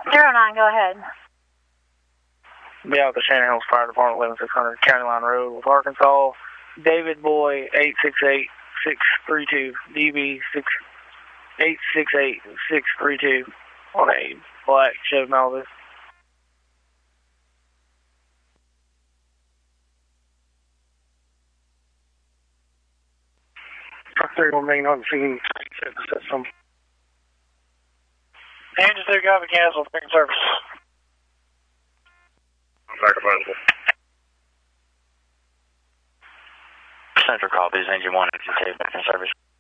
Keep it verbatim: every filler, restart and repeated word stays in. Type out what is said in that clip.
Zero nine, go ahead. Be out the Shannon Hills Fire Department, eleven six hundred County Line Road with Arkansas. David Boy, eight six eight, six three two. D B eight six eight, six three two on a black Chevy Malibu. Truck thirty-one being on the scene. Check the system. Engine two copy cancel. Picking service. Back available. Central copies. Engine one, engine two, back in service.